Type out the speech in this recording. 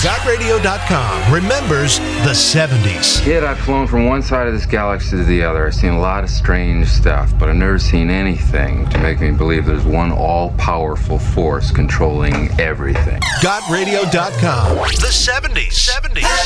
GotRadio.com remembers the 70s. Kid, I've flown from one side of this galaxy to the other. I've seen a lot of strange stuff, but I've never seen anything to make me believe there's one all-powerful force controlling everything. GotRadio.com. The 70s.